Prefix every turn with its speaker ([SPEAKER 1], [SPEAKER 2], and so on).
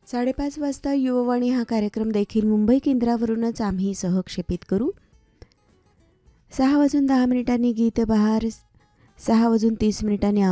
[SPEAKER 1] 5:30 वाजता युववाणी हा कार्यक्रम देखील मुंबई केंद्रावरूनच आम्ही सहक्षेपित करू. 6:10 गीतबहार, 6:30